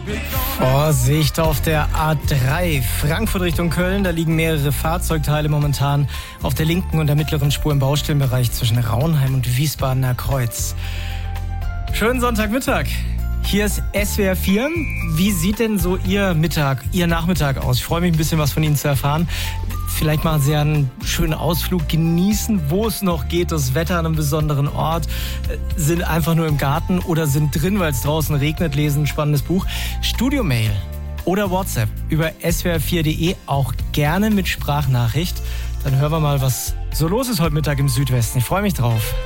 Vorsicht auf der A3 Frankfurt Richtung Köln. Da liegen mehrere Fahrzeugteile momentan auf der linken und der mittleren Spur im Baustellenbereich zwischen Raunheim und Wiesbadener Kreuz. Schönen Sonntagmittag. Hier ist SWR 4. Wie sieht denn so Ihr Nachmittag aus? Ich freue mich ein bisschen was von Ihnen zu erfahren. Vielleicht machen Sie einen schönen Ausflug, genießen, wo es noch geht, das Wetter an einem besonderen Ort, sind einfach nur im Garten oder sind drin, weil es draußen regnet, lesen ein spannendes Buch. Studio-Mail oder WhatsApp über swr4.de, auch gerne mit Sprachnachricht. Dann hören wir mal, was so los ist heute Mittag im Südwesten. Ich freue mich drauf.